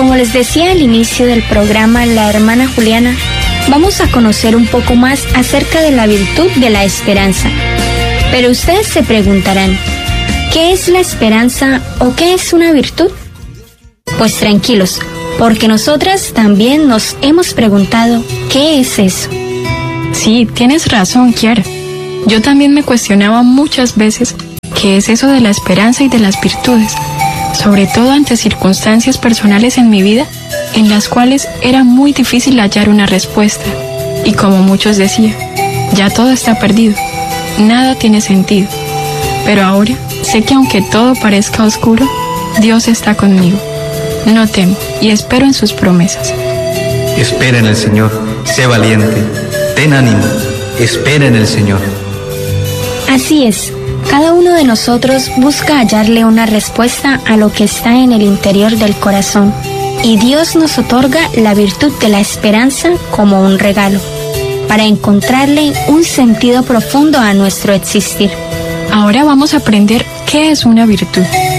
Como les decía al inicio del programa la hermana Juliana, vamos a conocer un poco más acerca de la virtud de la esperanza. Pero ustedes se preguntarán, ¿qué es la esperanza o qué es una virtud? Pues tranquilos, porque nosotras también nos hemos preguntado, ¿qué es eso? Sí, tienes razón, Kiara. Yo también me cuestionaba muchas veces qué es eso de la esperanza y de las virtudes, sobre todo ante circunstancias personales en mi vida en las cuales era muy difícil hallar una respuesta. Y como muchos decían, ya todo está perdido, nada tiene sentido. Pero ahora sé que aunque todo parezca oscuro, Dios está conmigo. No temo y espero en sus promesas. Espera en el Señor, sé valiente, ten ánimo, espera en el Señor. Así es, cada uno de nosotros busca hallarle una respuesta a lo que está en el interior del corazón, y Dios nos otorga la virtud de la esperanza como un regalo, para encontrarle un sentido profundo a nuestro existir. Ahora vamos a aprender qué es una virtud.